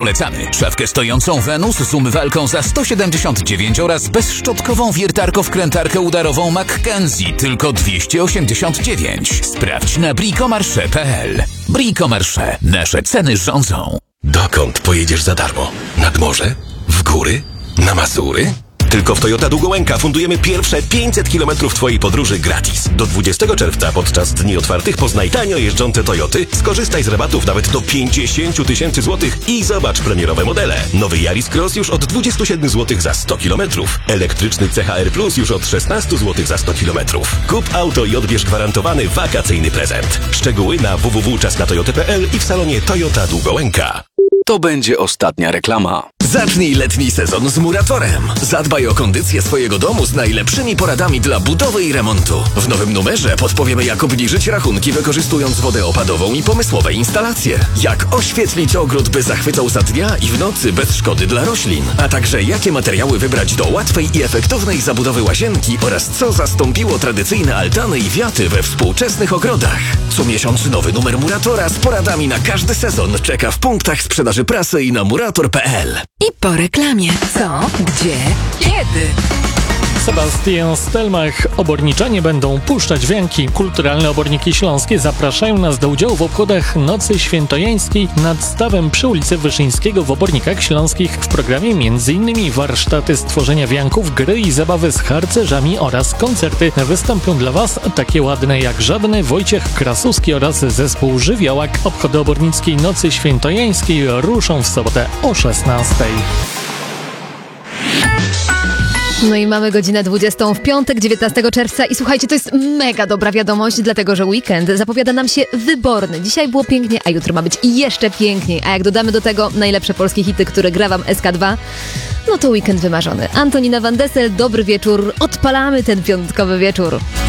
polecamy. Szafkę stojącą Venus z umywalką za 179 oraz bezszczotkową wiertarko-wkrętarkę udarową Mackenzie tylko 289. Sprawdź na bricomarché.pl. Bricomarché. Nasze ceny rządzą. Dokąd pojedziesz za darmo? Nad morze? W góry? Na Mazury? Tylko w Toyota Długołęka fundujemy pierwsze 500 km Twojej podróży gratis. Do 20 czerwca podczas dni otwartych poznaj tanio jeżdżące Toyoty, skorzystaj z rabatów nawet do 50 tysięcy złotych i zobacz premierowe modele. Nowy Yaris Cross już od 27 zł za 100 km. Elektryczny CHR Plus już od 16 zł za 100 km. Kup auto i odbierz gwarantowany wakacyjny prezent. Szczegóły na www.czasnatoyoty.pl i w salonie Toyota Długołęka. To będzie ostatnia reklama. Zacznij letni sezon z Muratorem. Zadbaj o kondycję swojego domu z najlepszymi poradami dla budowy i remontu. W nowym numerze podpowiemy, jak obniżyć rachunki, wykorzystując wodę opadową i pomysłowe instalacje. Jak oświetlić ogród, by zachwycał za dnia i w nocy bez szkody dla roślin. A także jakie materiały wybrać do łatwej i efektownej zabudowy łazienki oraz co zastąpiło tradycyjne altany i wiaty we współczesnych ogrodach. Co miesiąc nowy numer Muratora z poradami na każdy sezon czeka w punktach sprzedaży prasy i na murator.pl. I po reklamie. Co? Gdzie? Kiedy? Sebastian Stelmach. Oborniczanie będą puszczać wianki. Kulturalne Oborniki Śląskie zapraszają nas do udziału w obchodach Nocy Świętojańskiej nad stawem przy ulicy Wyszyńskiego w Obornikach Śląskich. W programie m.in. warsztaty stworzenia wianków, gry i zabawy z harcerzami oraz koncerty. Wystąpią dla Was takie ładne jak żadne Wojciech Krasuski oraz zespół Żywiołak. Obchody Obornickiej Nocy Świętojańskiej ruszą w sobotę o 16:00. No i mamy godzinę 20 w piątek, 19 czerwca i słuchajcie, to jest mega dobra wiadomość, dlatego że weekend zapowiada nam się wyborny. Dzisiaj było pięknie, a jutro ma być jeszcze piękniej. A jak dodamy do tego najlepsze polskie hity, które gra wam SK2, no to weekend wymarzony. Antonina Van Dessel, dobry wieczór, odpalamy ten piątkowy wieczór.